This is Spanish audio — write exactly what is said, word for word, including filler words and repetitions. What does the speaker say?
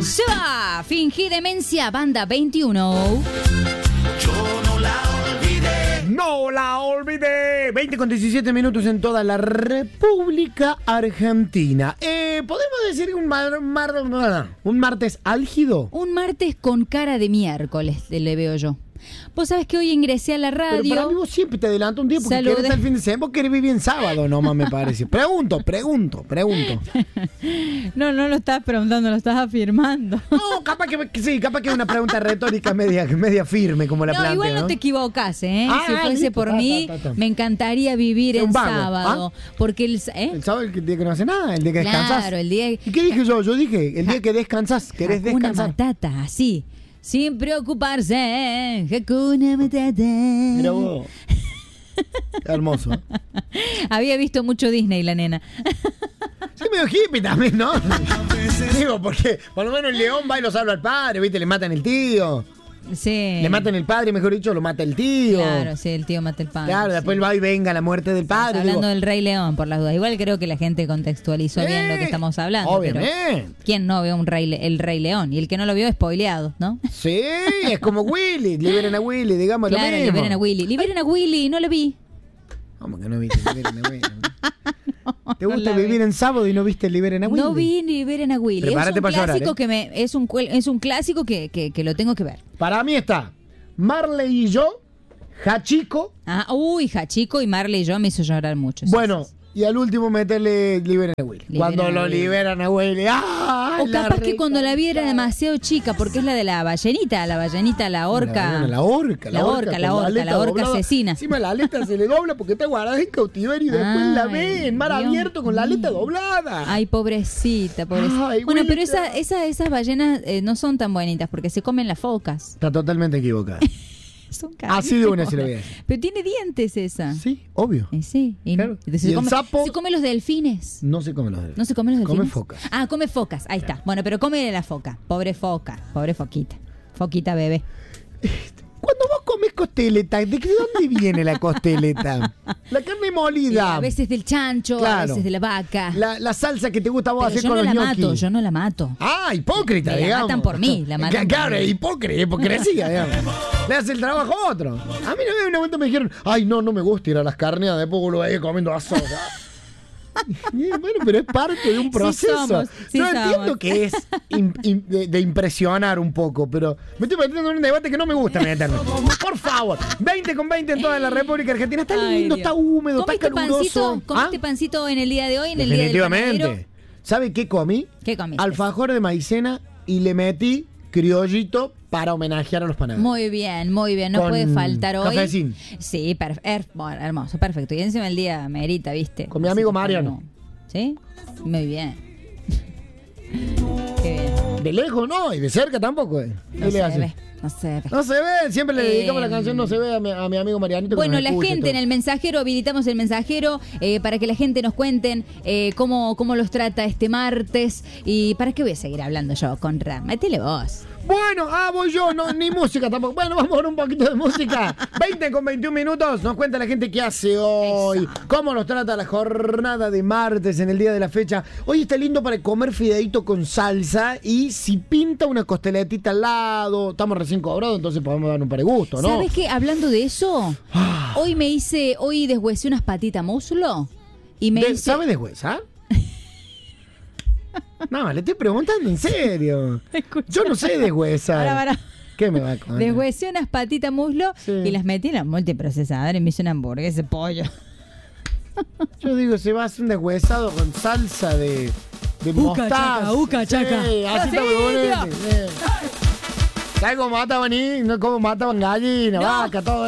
Se va, fingí demencia, banda veintiuno. Yo no la olvidé. No la olvidé. veinte con diecisiete minutos en toda la República Argentina. Eh, ¿Podemos decir un, mar, mar, un martes álgido? Un martes con cara de miércoles, le veo yo. Vos sabés que hoy ingresé a la radio. Pero para mí vos siempre te adelantas un día porque Saludé. querés el fin de semana. Vos querés vivir en sábado nomás, me parece. Pregunto, pregunto, pregunto. No, no lo estás preguntando, lo estás afirmando. No, capaz que, que sí, capaz que es una pregunta retórica media, media firme como la No, planteo, igual no, ¿no? te equivocás, ¿eh? Ah, si fuese listo, por ta, mí, ta, ta, ta. me encantaría vivir Es un en vago, sábado. Porque el, ¿eh? El sábado es el día que no hace nada, el día que descansás. Claro, el día... ¿Y qué dije yo? Yo dije, el día que descansás, querés Hakuna descansar. Matata, así. Sin preocuparse. Hakuna Matata. Mira vos. Qué hermoso. Había visto mucho Disney, la nena. Sí, medio hippie también, ¿no? Digo, porque por lo menos el león va y lo salva al padre, ¿viste? Le matan el tío. Sí. Le matan el padre, mejor dicho, lo mata el tío. Claro, sí, el tío mata el padre. Claro, sí. después va y venga la muerte del padre. Estamos hablando digo, del Rey León, por las dudas. Igual creo que la gente contextualizó bien lo que estamos hablando. Obviamente. Pero ¿quién no ve un rey, Le- el Rey León? Y el que no lo vio, spoileado, ¿no? Sí, es como Willy. Liberen a Willy, digamos Claro, lo mismo. liberen a Willy. Liberen a Willy, no lo vi. ¿Cómo que no viste Liberen a Willy? ¿Te no gusta la vivir vi. en sábado y no viste Liberen a Willy? No vi ni Liberen a Willy. Prepárate es un para llorar, clásico ¿eh? que me es un cuel- es un clásico que, que, que lo tengo que ver. Para mí está Marley y yo, Hachiko. Ah, uy, Hachiko y Marley y yo me hizo llorar mucho. sí, Bueno, sí, sí. y al último meterle Liberen a Willy. Liberen Cuando a lo Willy. liberan a Willy. ¡Ah! O capaz que cuando la vi era demasiado chica, porque es la de la ballenita, la ballenita, la orca. La, la orca, la, La orca, orca, con la orca, aleta la orca doblada. asesina. Encima la aleta se le dobla porque está guardada en cautiverio y después la Ay, ve en mar Dios abierto con la aleta mío. doblada. Ay, pobrecita, pobrecita. Ay, bueno, pero Wilita. esa, esa, esas ballenas eh, no son tan bonitas porque se comen las focas. Está totalmente equivocada. Son Así de una se lo voy a decir. Pero tiene dientes esa. Sí, obvio. Eh, sí. Y, Claro. y se, Y el come, sapo- se come los delfines. No se come los dedos. ¿No se come los delfines? Come focas. Ah, come focas. Ahí está. Bueno, pero come la foca. Pobre foca. Pobre foquita. Foquita bebé. Cuando vos comes costeleta, ¿de qué- dónde viene la costeleta? La carne Y molida. a veces del chancho, a Claro. veces de la vaca. La, la salsa que te gusta a vos Pero hacer yo con no los la ñoquis. mato, yo no la mato. Ah, hipócrita, Me la digamos. matan por mí, la matan Claro, por mí. es hipócrita, hipocresía, digamos. Le hace el trabajo a otro. A mí no me un momento me dijeron, ay, no, no me gusta ir a las carnes, después vos lo vas a ir comiendo a soda. Y, bueno, pero es parte de un Sí proceso. somos, sí Yo somos. entiendo que es im- im- de, de impresionar un poco, pero me estoy metiendo en un debate que no me gusta meterme. Por favor, veinte con veinte en toda la República Argentina. Está Ay, lindo, Dios. está húmedo, está ¿Comiste caluroso. pancito? ¿Comiste ¿Ah? pancito en el día de hoy, en el día del Definitivamente. panadero? ¿Sabe qué comí? ¿Qué comiste? Alfajor de maicena y le metí criollito para homenajear a los panaderos. Muy bien, muy bien. No Con puede faltar hoy. cafecín. Sí, perf- her- bueno, hermoso, perfecto. Y encima el día merita, ¿viste? Con mi Así amigo que Mariano. como- ¿Sí? Muy bien. Qué bien. De lejos no, y de cerca tampoco. eh. ¿Qué No le se hace? ve, no se ve. No se ve, siempre le dedicamos Eh, la canción No se ve a mi, a mi amigo Marianito. que Bueno, nos la escucha y gente todo. en el mensajero, habilitamos el mensajero eh, para que la gente nos cuenten eh, cómo, cómo los trata este martes. ¿Y para qué voy a seguir hablando yo con Ram? Métele vos. Bueno, ah, voy yo, no, ni música tampoco. Bueno, vamos con un poquito de música. veinte con veintiún minutos, nos cuenta la gente qué hace hoy, cómo nos trata la jornada de martes en el día de la fecha. Hoy está lindo para comer fideíto con salsa y si pinta una costeletita al lado, estamos recién cobrados, entonces podemos dar un pregusto, ¿no? ¿Sabes qué? Hablando de eso, Ah. hoy me hice, hoy deshuesé unas patitas muslo y me De- hice... ¿Sabe deshuesar? No, le estoy preguntando en serio. Yo no sé deshuesar. Para, para. ¿Qué me va a contar? Deshuesé unas patitas muslo Sí. y las metí en la multiprocesadora y me hice una hamburguesa de pollo. Yo digo, se va a hacer un deshuesado con salsa de, de Uca, mostaza. chaca, uca, chaca. Sí, así está Sí, muy tío. bonito. Sí. ¿Sabes cómo mataban, y- no, cómo mataban gallina, No. vaca, todo